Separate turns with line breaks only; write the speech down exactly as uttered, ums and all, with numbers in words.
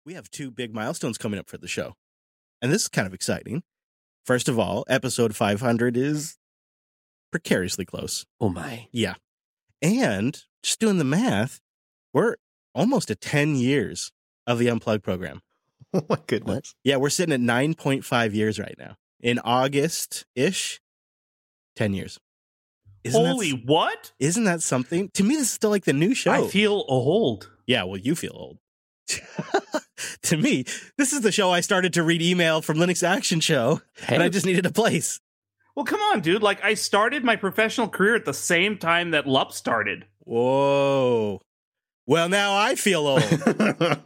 we have two big milestones coming up for the show. And this is kind of exciting. First of all, episode five hundred is precariously close.
Oh, my.
Yeah. And just doing the math, we're almost at ten years of the Unplugged program.
Oh, my goodness.
Yeah, we're sitting at nine point five years right now. In August-ish, ten years. Isn't
Holy
that,
what?
Isn't that something? To me, this is still like the new show.
I feel old.
Yeah, well, you feel old. To me, this is the show I started to read email from Linux Action Show,
Hey.
and I just needed a place.
Well, come on, dude. Like, I started my professional career at the same time that L U P started.
Whoa. Well, now I feel old.